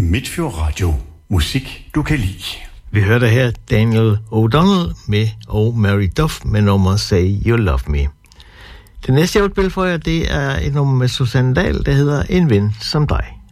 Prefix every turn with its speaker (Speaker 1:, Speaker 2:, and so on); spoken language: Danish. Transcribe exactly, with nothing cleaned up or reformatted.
Speaker 1: Midtfjord Radio. Musik, du kan lide.
Speaker 2: Vi hørte her Daniel O'Donnell med og Mary Duff med nummeret Say You Love Me. Det næste jeg vil spille for jer, det er et nummer med Susanne Dahl, der hedder En ven som dig.